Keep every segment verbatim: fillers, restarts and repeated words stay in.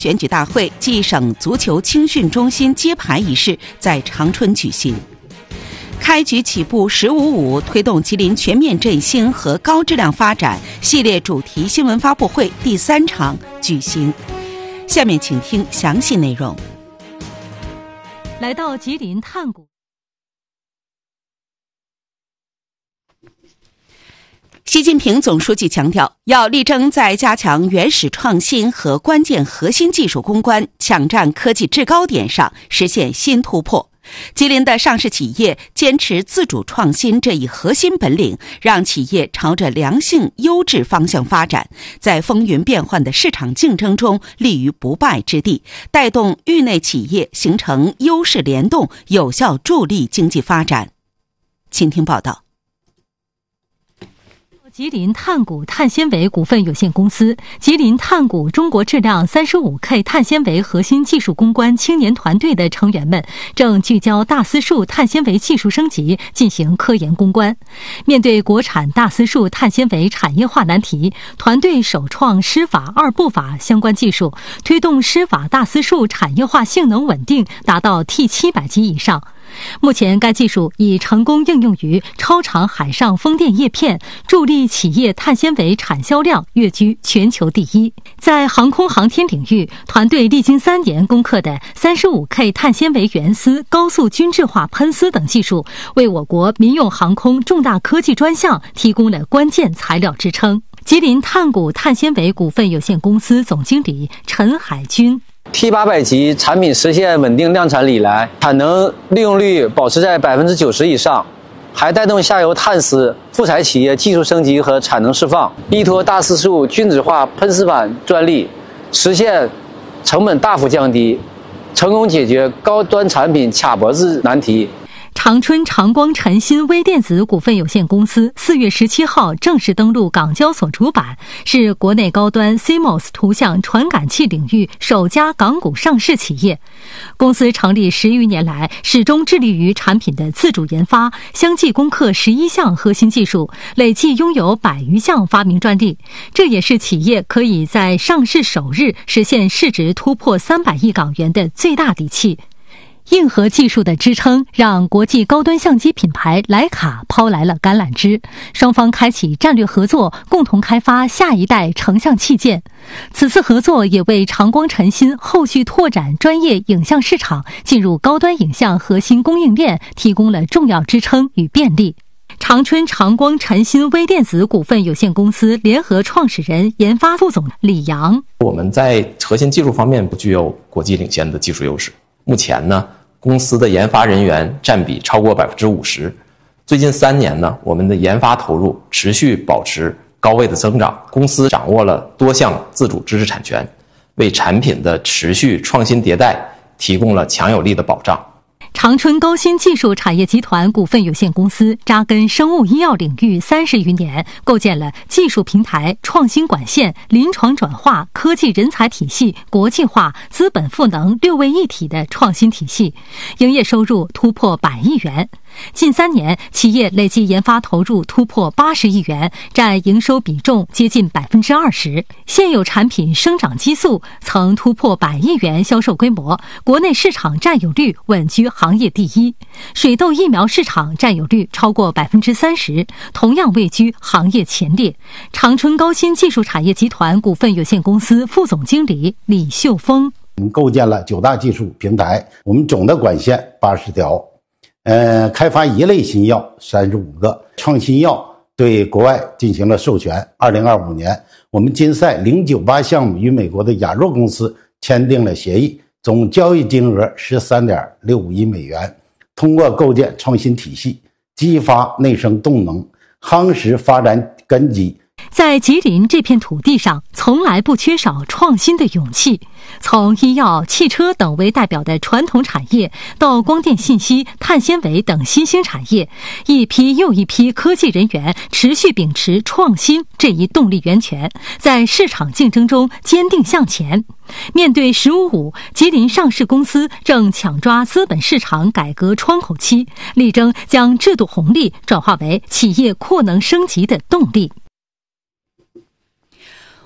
选举大会暨省足球青训中心揭牌仪式在长春举行。开局起步十五五推动吉林全面振兴和高质量发展系列主题新闻发布会第三场举行。下面请听详细内容。 来到吉林探谷， 习近平总书记强调，要力争在加强原始创新和关键核心技术攻关、抢占科技制高点上实现新突破。吉林的上市企业坚持自主创新这一核心本领，让企业朝着良性优质方向发展，在风云变幻的市场竞争中立于不败之地，带动域内企业形成优势联动，有效助力经济发展。请听报道。 吉林碳谷碳纤维股份有限公司、吉林碳谷中国质量 三十五K 碳纤维核心技术攻关青年团队的成员们正聚焦大丝树碳纤维技术升级进行科研攻关。面对国产大丝树碳纤维产业化难题，团队首创湿法二步法相关技术，推动湿法大丝树产业化性能稳定达到 T 七百 级以上。目前该技术已成功应用于超长海上风电叶片，助力企业碳纤维产销量跃居全球第一。在航空航天领域，团队历经三年攻克的 三十五K 碳纤维原丝高速均质化喷丝等技术，为我国民用航空重大科技专项提供了关键材料支撑。吉林碳谷碳纤维股份有限公司总经理陈海军 T 八百 级产品实现稳定量产以来，产能利用率保持在 百分之九十 以上，还带动下游碳丝副材企业技术升级和产能释放，依托大丝树均质化喷丝板专利，实现成本大幅降低，成功解决高端产品卡脖子难题。 长春长光晨芯微电子股份有限公司四月十七号正式登陆港交所主板，是国内高端 C M O S 图像传感器领域首家港股上市企业。公司成立十余年来，始终致力于产品的自主研发，相继攻克十一项核心技术，累计拥有百余项发明专利。这也是企业可以在上市首日实现市值突破三百亿港元的最大底气。硬核技术的支撑让国际高端相机品牌徕卡抛来了橄榄枝，双方开启战略合作，共同开发下一代成像器件。此次合作也为长光晨芯后续拓展专业影像市场、进入高端影像核心供应链提供了重要支撑与便利。长春长光晨芯微电子股份有限公司联合创始人、研发副总李阳： 我们在核心技术方面不具有国际领先的技术优势，目前呢，公司的研发人员占比超过 百分之五十。 最近三年呢，我们的研发投入持续保持高位的增长，公司掌握了多项自主知识产权，为产品的持续创新迭代提供了强有力的保障。 长春高新技术产业集团股份有限公司扎根生物医药领域三十余年，构建了技术平台、创新管线、临床转化、科技人才体系、国际化、资本赋能六位一体的创新体系，营业收入突破百亿元。近三年，企业累计研发投入突破八十亿元，占营收比重接近百分之二十。现有产品生长激素曾突破百亿元销售规模，国内市场占有率稳居行业第一。水痘疫苗市场占有率超过百分之三十，同样位居行业前列。长春高新技术产业集团股份有限公司副总经理李秀峰： 我们构建了九大技术平台，我们总的管线八十条。呃，开发一类新药三十五个，创新药对国外进行了授权。二零二五年，我们金赛零九八项目与美国的雅若公司签订了协议，总交易金额 十三点六五亿美元。通过构建创新体系，激发内生动能，夯实发展根基。 在吉林这片土地上，从来不缺少创新的勇气。从医药、汽车等为代表的传统产业，到光电信息、碳纤维等新兴产业，一批又一批科技人员持续秉持创新这一动力源泉，在市场竞争中坚定向前。面对十五五，吉林上市公司正抢抓资本市场改革窗口期，力争将制度红利转化为企业扩能升级的动力。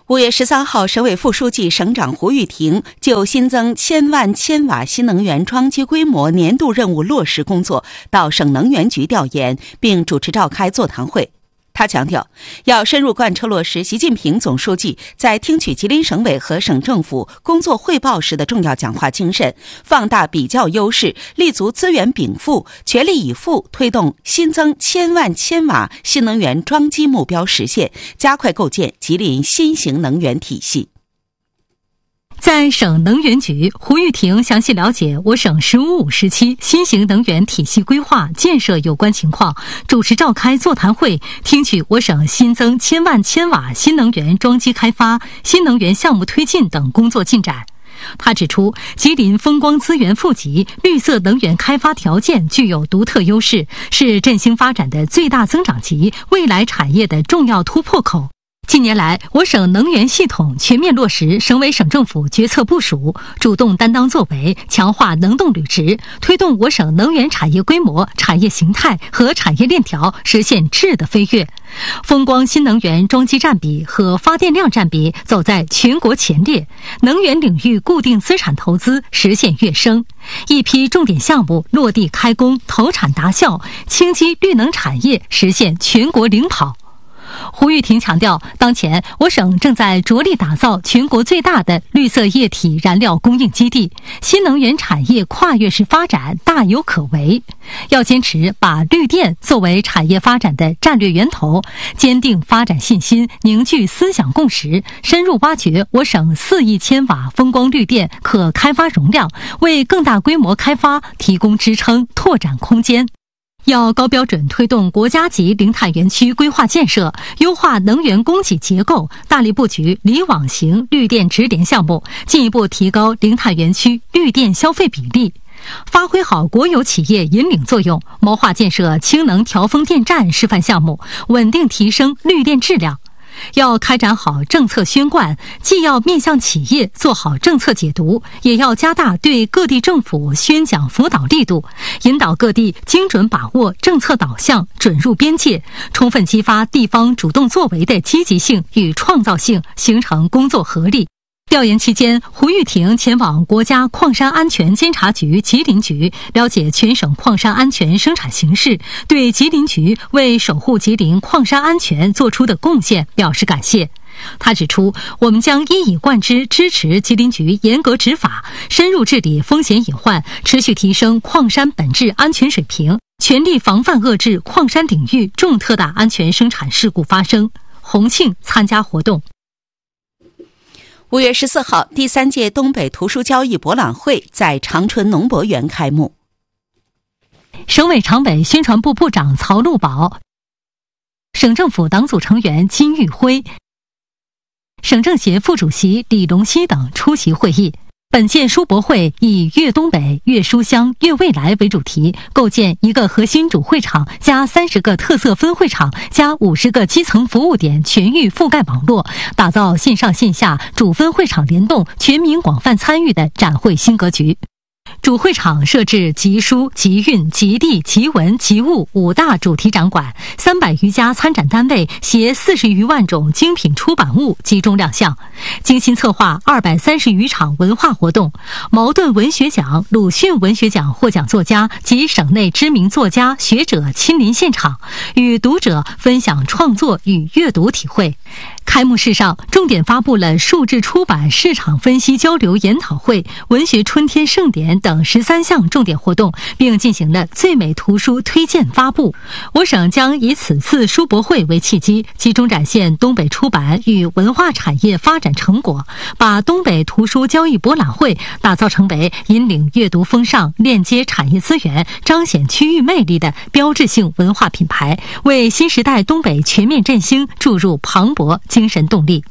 五月十三号，省委副书记、省长胡玉婷就新增千万千瓦新能源装机规模年度任务落实工作到省能源局调研，并主持召开座谈会。他强调，要深入贯彻落实习近平总书记在听取吉林省委和省政府工作汇报时的重要讲话精神，放大比较优势，立足资源禀赋，全力以赴推动新增千万千瓦新能源装机目标实现，加快构建吉林新型能源体系。 在省能源局，胡玉婷详细了解我省“十五五”时期新型能源体系规划建设有关情况，主持召开座谈会，听取我省新增千万千瓦新能源装机开发、新能源项目推进等工作进展。他指出，吉林风光资源富集，绿色能源开发条件具有独特优势，是振兴发展的最大增长极，未来产业的重要突破口。近年来，我省能源系统全面落实省委省政府决策部署，主动担当作为，强化能动履职，推动我省能源产业规模、产业形态和产业链条实现质的飞跃。风光新能源装机占比和发电量占比走在全国前列，能源领域固定资产投资实现跃升，一批重点项目落地开工、投产达效，轻基绿能产业实现全国领跑。胡玉婷强调，当前我省正在着力打造全国最大的绿色液体燃料供应基地，新能源产业跨越式发展大有可为。要坚持把绿电作为产业发展的战略源头，坚定发展信心，凝聚思想共识，深入挖掘我省四亿千瓦风光绿电可开发容量，为更大规模开发提供支撑、拓展空间。要高标准推动国家级零碳园区规划建设，优化能源供给结构，大力布局离网型绿电直连项目，进一步提高零碳园区绿电消费比例，发挥好国有企业引领作用，谋划建设氢能调峰电站示范项目，稳定提升绿电质量。要开展好政策宣贯，既要面向企业做好政策解读，也要加大对各地政府宣讲辅导力度，引导各地精准把握政策导向、准入边界，充分激发地方主动作为的积极性与创造性，形成工作合力。调研期间，胡玉婷前往国家矿山安全监察局吉林局，了解全省矿山安全生产形势，对吉林局为守护吉林矿山安全做出的贡献表示感谢。他指出，我们将一以贯之支持吉林局严格执法，深入治理风险隐患，持续提升矿山本质安全水平，全力防范遏制矿山领域重特大安全生产事故发生。洪庆参加活动。 五月十四号，第三届东北图书交易博览会在长春农博园开幕。 省委常委、宣传部部长曹路宝，省政府党组成员金玉辉，省政协副主席李龙溪等出席会议。本届书博会以“粤东北、粤书乡、粤未来”为主题，构建一个核心主会场加三十个特色分会场加五十个基层服务点全域覆盖网络，打造线上线下主分会场联动、全民广泛参与的展会新格局。主会场设置集书、集运、集地、集文、集物五大主题展馆，三百余家参展单位携四十余万种精品出版物集中亮相，精心策划二百三十余场文化活动。茅盾文学奖、鲁迅文学奖获奖作家及省内知名作家学者亲临现场，与读者分享创作与阅读体会。开幕式上，重点发布了数字出版市场分析交流研讨会、文学春天盛典等十三项重点活动，并进行了最美图书推荐发布。我省将以此次书博会为契机，集中展现东北出版与文化产业发展成果，把东北图书交易博览会打造成为引领阅读风尚、链接产业资源、彰显区域魅力的标志性文化品牌，为新时代东北全面振兴注入磅礴精神动力。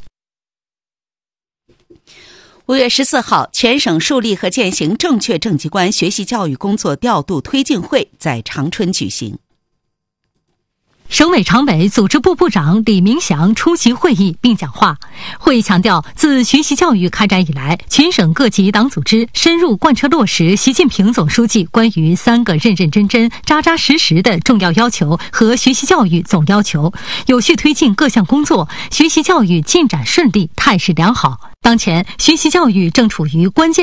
五月十四号，全省树立和践行正确政绩观学习教育工作调度推进会在长春举行。 省委常委、组织部部长李明祥出席会议并讲话。会议强调，自学习教育开展以来，全省各级党组织深入贯彻落实习近平总书记关于三个认认真真、扎扎实实的重要要求和学习教育总要求，有序推进各项工作，学习教育进展顺利，态势良好。当前，学习教育正处于关键